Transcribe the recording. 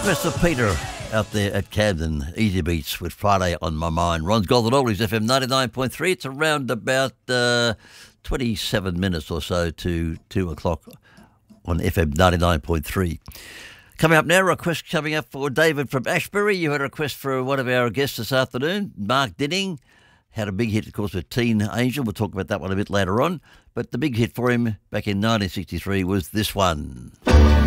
Request of Peter out there at Camden. Easy Beats with Friday on My Mind. Ron's Golden Oldies, FM 99.3. It's around about 27 minutes or so to 2 o'clock on FM 99.3. Coming up now, a request coming up for David from Ashbury. You had a request for one of our guests this afternoon, Mark Dinning. Had a big hit, of course, with Teen Angel. We'll talk about that one a bit later on. But the big hit for him back in 1963 was this one.